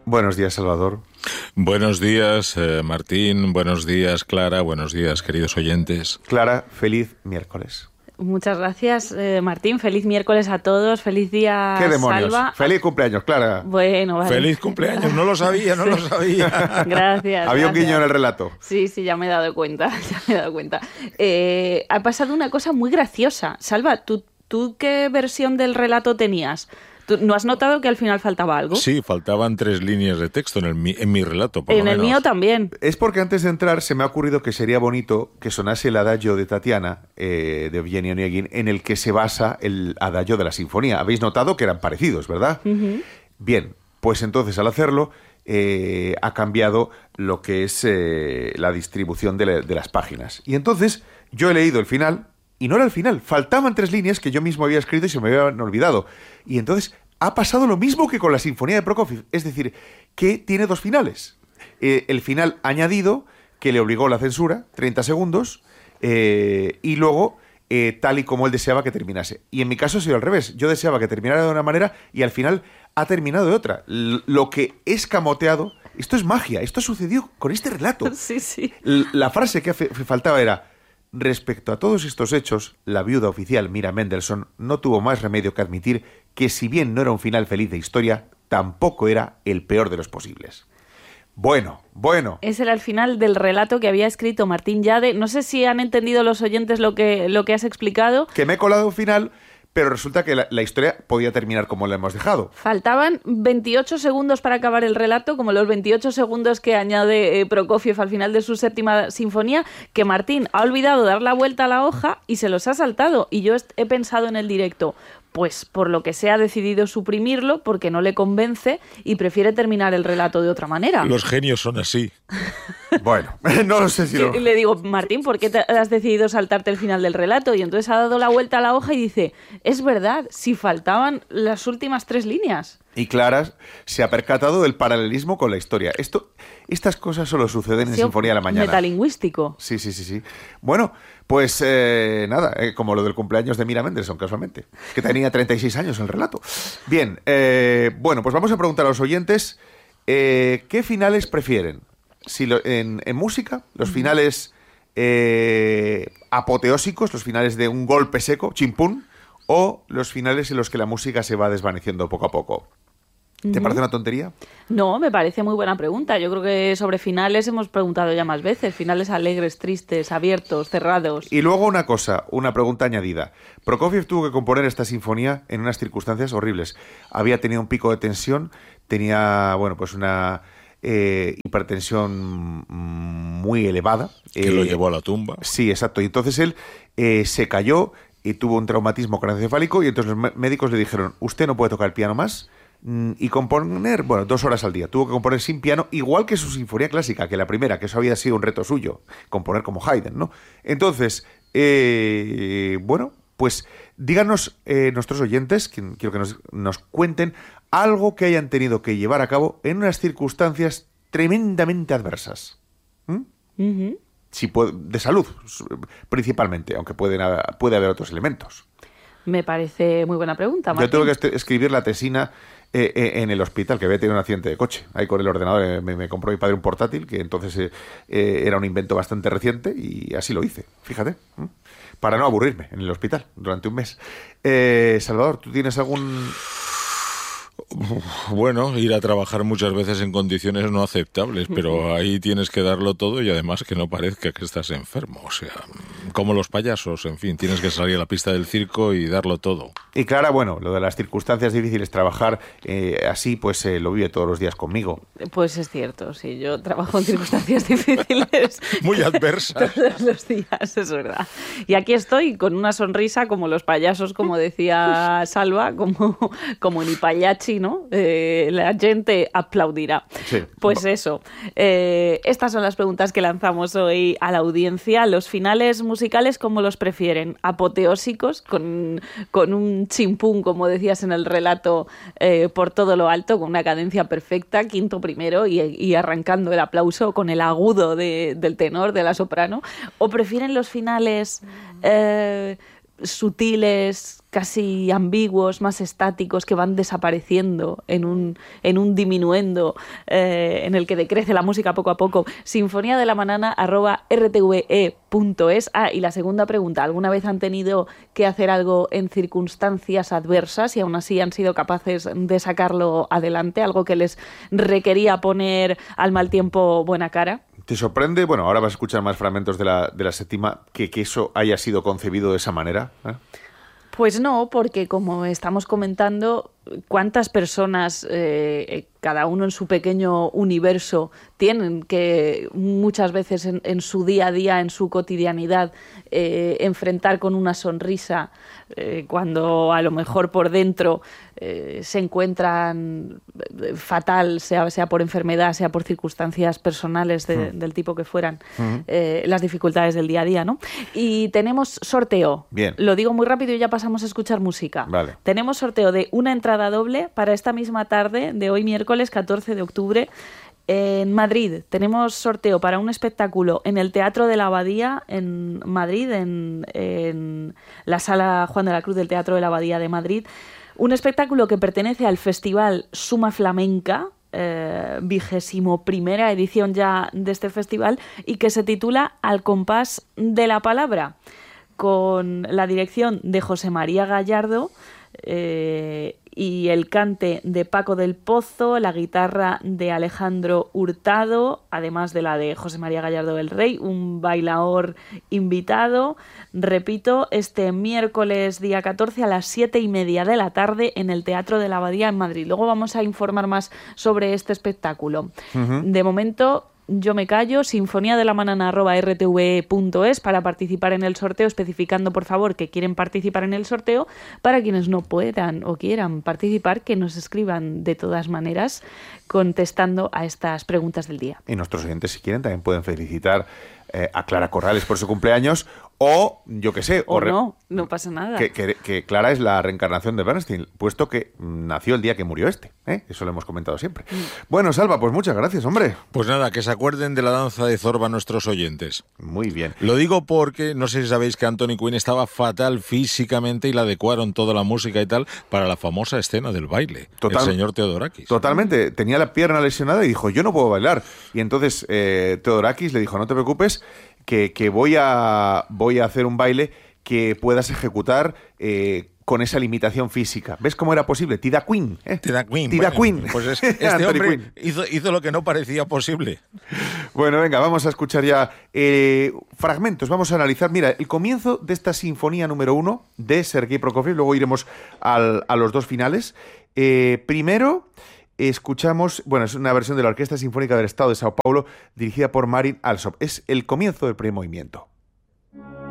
Buenos días, Salvador. Buenos días, Martín. Buenos días, Clara. Buenos días, queridos oyentes. Clara, feliz miércoles. Muchas gracias, Martín. Feliz miércoles a todos. Feliz día, ¿Qué demonios? Salva. Feliz cumpleaños, Clara. Bueno, vale. Feliz cumpleaños. No lo sabía. Gracias. Había un guiño en el relato. Sí, ya me he dado cuenta. Ha pasado una cosa muy graciosa. Salva, ¿tú qué versión del relato tenías? ¿No has notado que al final faltaba algo? Sí, faltaban 3 líneas de texto en mi relato, por lo En el menos. mío también. Es porque antes de entrar se me ha ocurrido que sería bonito que sonase el adagio de Tatiana, de Evgeny Onegin, en el que se basa el adagio de la sinfonía. Habéis notado que eran parecidos, ¿verdad? Uh-huh. Bien, pues entonces al hacerlo ha cambiado lo que es la distribución de las páginas. Y entonces yo he leído el final. Y no era el final, faltaban 3 líneas que yo mismo había escrito y se me habían olvidado. Y entonces ha pasado lo mismo que con la Sinfonía de Prokofiev, es decir, que tiene 2 finales. El final añadido, que le obligó la censura, 30 segundos, y luego tal y como él deseaba que terminase. Y en mi caso ha sido al revés, yo deseaba que terminara de una manera y al final ha terminado de otra. Lo que he escamoteado, esto es magia, esto sucedió con este relato. Sí. La frase que faltaba era: respecto a todos estos hechos, la viuda oficial Mira Mendelssohn no tuvo más remedio que admitir que si bien no era un final feliz de historia, tampoco era el peor de los posibles. Bueno. Ese era el final del relato que había escrito Martín Llade. No sé si han entendido los oyentes lo que has explicado. Que me he colado un final, pero resulta que la historia podía terminar como la hemos dejado. Faltaban 28 segundos para acabar el relato, como los 28 segundos que añade Prokofiev al final de su 7ª sinfonía, que Martín ha olvidado dar la vuelta a la hoja y se los ha saltado. Y yo he pensado en el directo, pues por lo que sea ha decidido suprimirlo porque no le convence y prefiere terminar el relato de otra manera. Los genios son así. Bueno, no lo sé si lo... Y le digo, Martín, ¿por qué has decidido saltarte el final del relato? Y entonces ha dado la vuelta a la hoja y dice, es verdad, si faltaban las últimas 3 líneas. Y Clara se ha percatado del paralelismo con la historia. Estas cosas solo suceden en Sinfonía de la Mañana. Metalingüístico. Sí. Bueno, pues nada, como lo del cumpleaños de Mira Mendelssohn, casualmente, que tenía 36 años el relato. Bien, bueno, pues vamos a preguntar a los oyentes ¿qué finales prefieren? Si en música, los finales apoteósicos, los finales de un golpe seco, chimpún, o los finales en los que la música se va desvaneciendo poco a poco. ¿Te parece una tontería? No, me parece muy buena pregunta. Yo creo que sobre finales hemos preguntado ya más veces. Finales alegres, tristes, abiertos, cerrados. Y luego una pregunta añadida. Prokofiev tuvo que componer esta sinfonía en unas circunstancias horribles. Había tenido un pico de tensión, tenía, pues una hipertensión muy elevada. Que lo llevó a la tumba. Sí, exacto. Y entonces él se cayó y tuvo un traumatismo craneoencefálico y entonces los médicos le dijeron, usted no puede tocar el piano más y componer, 2 horas al día. Tuvo que componer sin piano, igual que su sinfonía clásica, que la primera, que eso había sido un reto suyo, componer como Haydn, ¿no? Entonces, pues díganos nuestros oyentes, quiero que nos cuenten algo que hayan tenido que llevar a cabo en unas circunstancias tremendamente adversas. Uh-huh. De salud, principalmente, aunque puede haber otros elementos. Me parece muy buena pregunta, Martín. Yo tuve que escribir la tesina en el hospital, que había tenido un accidente de coche. Ahí con el ordenador me compró mi padre un portátil, que entonces era un invento bastante reciente, y así lo hice, fíjate, para no aburrirme en el hospital durante un mes. Salvador, ¿tú tienes algún...? Bueno, ir a trabajar muchas veces en condiciones no aceptables, pero ahí tienes que darlo todo y además que no parezca que estás enfermo. O sea, como los payasos, en fin, tienes que salir a la pista del circo y darlo todo. Y Clara, lo de las circunstancias difíciles, trabajar así, pues lo vive todos los días conmigo. Pues es cierto, sí, yo trabajo en circunstancias difíciles. Muy adversas. Todos los días, es verdad. Y aquí estoy con una sonrisa como los payasos, como decía Salva, como en Ipayachi, ¿no? La gente aplaudirá. Sí. Pues eso. Estas son las preguntas que lanzamos hoy a la audiencia. Los finales musicales, ¿cómo los prefieren? ¿Apoteósicos, con un chimpún, como decías en el relato, por todo lo alto, con una cadencia perfecta, quinto primero, y arrancando el aplauso con el agudo del tenor, de la soprano? ¿O prefieren los finales sutiles, casi ambiguos, más estáticos, que van desapareciendo en un diminuendo en el que decrece la música poco a poco. sinfoniadelamanana@rtve.es. Y la segunda pregunta, ¿alguna vez han tenido que hacer algo en circunstancias adversas y aún así han sido capaces de sacarlo adelante? ¿Algo que les requería poner al mal tiempo buena cara? ¿Te sorprende? Bueno, ahora vas a escuchar más fragmentos de la séptima, que eso haya sido concebido de esa manera, ¿eh? Pues no, porque como estamos comentando, ¿cuántas personas, cada uno en su pequeño universo, tienen que muchas veces en su día a día, en su cotidianidad, enfrentar con una sonrisa cuando a lo mejor por dentro se encuentran fatal, sea por enfermedad, sea por circunstancias personales del tipo que fueran, las dificultades del día a día, ¿no? Y tenemos sorteo. Bien. Lo digo muy rápido y ya pasamos a escuchar música. Vale. Tenemos sorteo de una entrada doble para esta misma tarde de hoy, miércoles 14 de octubre, en Madrid. Tenemos sorteo para un espectáculo en el Teatro de la Abadía en Madrid, en la Sala Juan de la Cruz del Teatro de la Abadía de Madrid. Un espectáculo que pertenece al Festival Suma Flamenca, 21ª edición ya de este festival, y que se titula Al compás de la palabra, con la dirección de José María Gallardo y el cante de Paco del Pozo, la guitarra de Alejandro Hurtado, además de la de José María Gallardo del Rey, un bailaor invitado. Repito, este miércoles día 14 a las 7:30 de la tarde en el Teatro de la Abadía en Madrid. Luego vamos a informar más sobre este espectáculo. De momento, yo me callo. sinfoniadelamanana@rtve.es para participar en el sorteo, especificando por favor que quieren participar en el sorteo. Para quienes no puedan o quieran participar, que nos escriban de todas maneras contestando a estas preguntas del día. Y nuestros oyentes, si quieren, también pueden felicitar a Clara Corrales por su cumpleaños, o yo qué sé, no pasa nada. Que Clara es la reencarnación de Bernstein, puesto que nació el día que murió este, ¿eh? Eso lo hemos comentado siempre. Bueno, Salva, pues muchas gracias, hombre. Pues nada, que se acuerden de la danza de Zorba nuestros oyentes. Muy bien. Lo digo porque no sé si sabéis que Anthony Quinn estaba fatal físicamente y le adecuaron toda la música y tal para la famosa escena del baile. El señor Theodorakis. Totalmente. Tenía la pierna lesionada y dijo, yo no puedo bailar. Y entonces Theodorakis le dijo, no te preocupes, que voy a hacer un baile que puedas ejecutar con esa limitación física. ¿Ves cómo era posible? Tida Queen. Tida Queen. Pues este hombre hizo lo que no parecía posible. Bueno, venga, vamos a escuchar ya fragmentos. Vamos a analizar, mira, el comienzo de esta sinfonía número 1 de Sergei Prokofiev. Luego iremos a los dos finales. Primero escuchamos, bueno, es una versión de la Orquesta Sinfónica del Estado de Sao Paulo dirigida por Marin Alsop. Es el comienzo del primer movimiento.